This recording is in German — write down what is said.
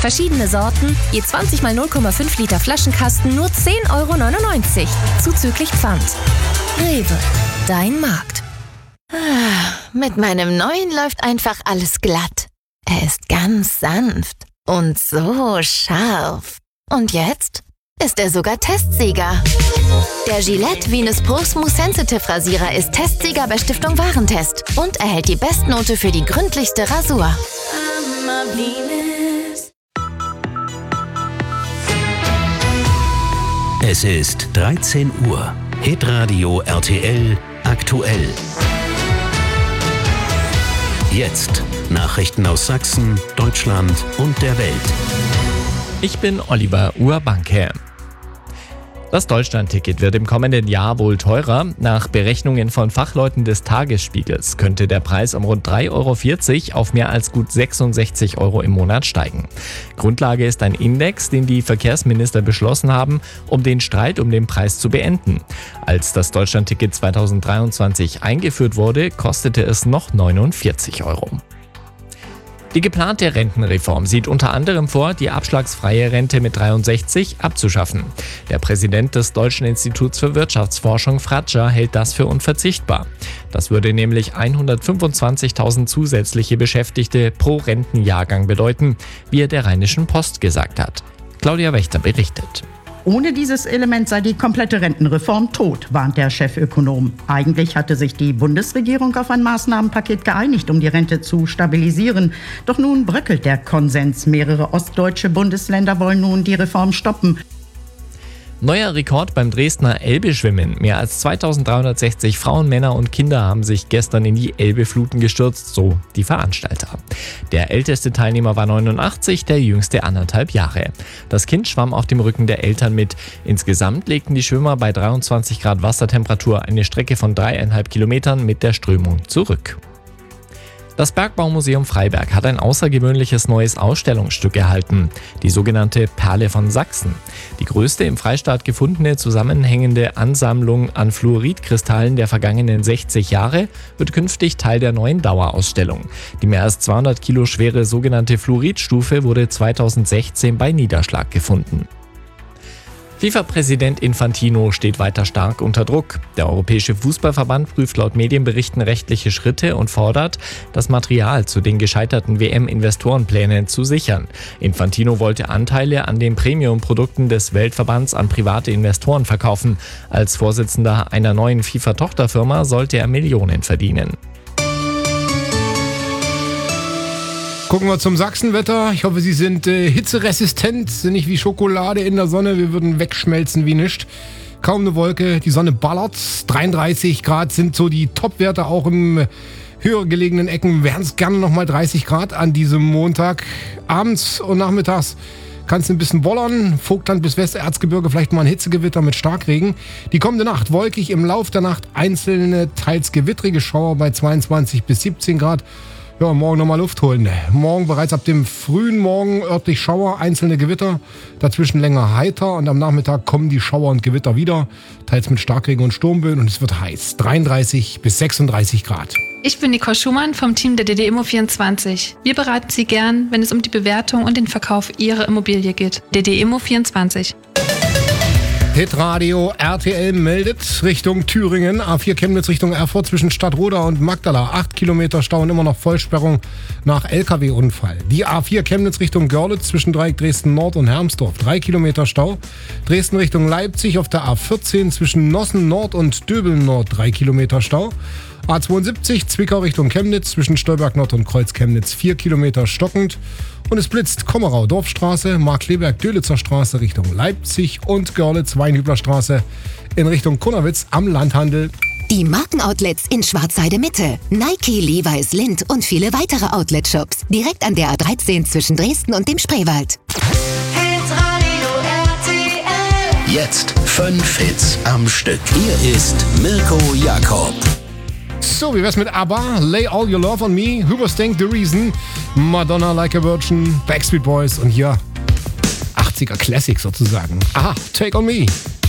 Verschiedene Sorten, je 20 mal 0,5 Liter Flaschenkasten, nur 10,99 €. Zuzüglich Pfand. Rewe, dein Markt. Mit meinem neuen läuft einfach alles glatt. Er ist ganz sanft und so scharf. Und jetzt ist er sogar Testsieger. Der Gillette Venus Pro Smooth Sensitive Rasierer ist Testsieger bei Stiftung Warentest und erhält die Bestnote für die gründlichste Rasur. Es ist 13 Uhr. Hitradio RTL aktuell. Jetzt Nachrichten aus Sachsen, Deutschland und der Welt. Ich bin Oliver Urbanke. Das Deutschlandticket wird im kommenden Jahr wohl teurer. Nach Berechnungen von Fachleuten des Tagesspiegels könnte der Preis um rund 3,40 € auf mehr als gut 66 € im Monat steigen. Grundlage ist ein Index, den die Verkehrsminister beschlossen haben, um den Streit um den Preis zu beenden. Als das Deutschlandticket 2023 eingeführt wurde, kostete es noch 49 €. Die geplante Rentenreform sieht unter anderem vor, die abschlagsfreie Rente mit 63 abzuschaffen. Der Präsident des Deutschen Instituts für Wirtschaftsforschung, Fratscher, hält das für unverzichtbar. Das würde nämlich 125.000 zusätzliche Beschäftigte pro Rentenjahrgang bedeuten, wie er der Rheinischen Post gesagt hat. Claudia Wächter berichtet. Ohne dieses Element sei die komplette Rentenreform tot, warnt der Chefökonom. Eigentlich hatte sich die Bundesregierung auf ein Maßnahmenpaket geeinigt, um die Rente zu stabilisieren. Doch nun bröckelt der Konsens. Mehrere ostdeutsche Bundesländer wollen nun die Reform stoppen. Neuer Rekord beim Dresdner Elbe-Schwimmen. Mehr als 2360 Frauen, Männer und Kinder haben sich gestern in die Elbefluten gestürzt, so die Veranstalter. Der älteste Teilnehmer war 89, der jüngste 1,5 Jahre. Das Kind schwamm auf dem Rücken der Eltern mit. Insgesamt legten die Schwimmer bei 23 Grad Wassertemperatur eine Strecke von 3,5 Kilometern mit der Strömung zurück. Das Bergbaumuseum Freiberg hat ein außergewöhnliches neues Ausstellungsstück erhalten, die sogenannte Perle von Sachsen. Die größte im Freistaat gefundene zusammenhängende Ansammlung an Fluoridkristallen der vergangenen 60 Jahre wird künftig Teil der neuen Dauerausstellung. Die mehr als 200 Kilo schwere sogenannte Fluoridstufe wurde 2016 bei Niederschlag gefunden. FIFA-Präsident Infantino steht weiter stark unter Druck. Der Europäische Fußballverband prüft laut Medienberichten rechtliche Schritte und fordert, das Material zu den gescheiterten WM-Investorenplänen zu sichern. Infantino wollte Anteile an den Premium-Produkten des Weltverbands an private Investoren verkaufen. Als Vorsitzender einer neuen FIFA-Tochterfirma sollte er Millionen verdienen. Gucken wir zum Sachsenwetter. Ich hoffe, Sie sind hitzeresistent, sind nicht wie Schokolade in der Sonne. Wir würden wegschmelzen wie nichts. Kaum eine Wolke, die Sonne ballert. 33 Grad sind so die Topwerte, auch im höher gelegenen Ecken wären es gerne nochmal 30 Grad an diesem Montag. Abends und nachmittags kann es ein bisschen bollern. Vogtland bis Westerzgebirge vielleicht mal ein Hitzegewitter mit Starkregen. Die kommende Nacht wolkig, im Lauf der Nacht einzelne, teils gewittrige Schauer bei 22 bis 17 Grad. Ja, morgen nochmal Luft holen. Morgen bereits ab dem frühen Morgen örtlich Schauer, einzelne Gewitter, dazwischen länger heiter und am Nachmittag kommen die Schauer und Gewitter wieder, teils mit Starkregen und Sturmböen und es wird heiß. 33 bis 36 Grad. Ich bin Nicole Schumann vom Team der DD Immo 24. Wir beraten Sie gern, wenn es um die Bewertung und den Verkauf Ihrer Immobilie geht. DD Immo 24. Hitradio RTL meldet Richtung Thüringen, A4 Chemnitz Richtung Erfurt zwischen Stadtroda und Magdala. 8 Kilometer Stau und immer noch Vollsperrung nach LKW-Unfall. Die A4 Chemnitz Richtung Görlitz zwischen Dreieck Dresden Nord und Hermsdorf. 3 Kilometer Stau. Dresden Richtung Leipzig auf der A14 zwischen Nossen Nord und Döbeln Nord. 3 Kilometer Stau. A72 Zwickau Richtung Chemnitz zwischen Stolberg Nord und Kreuz Chemnitz 4 Kilometer stockend. Und es blitzt Kommerau Dorfstraße, Markleberg-Dölitzer Straße Richtung Leipzig und Görlitz Weinhübler Straße in Richtung Kunnawitz am Landhandel. Die Markenoutlets in Schwarzheide Mitte, Nike, Levi's, Lindt und viele weitere Outlet-Shops direkt an der A13 zwischen Dresden und dem Spreewald. Jetzt 5 Hits am Stück. Hier ist Mirko Jakob. So, wie wär's mit ABBA? Lay All Your Love on Me, Hoobastank, The Reason, Madonna, Like a Virgin, Backstreet Boys und hier 80er Classic sozusagen. Aha, Take on Me.